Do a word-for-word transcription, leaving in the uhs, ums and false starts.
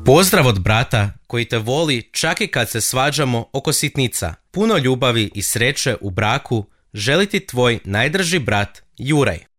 Pozdrav od brata koji te voli čak i kad se svađamo oko sitnica. Puno ljubavi i sreće u braku želi ti tvoj najdraži brat Juraj.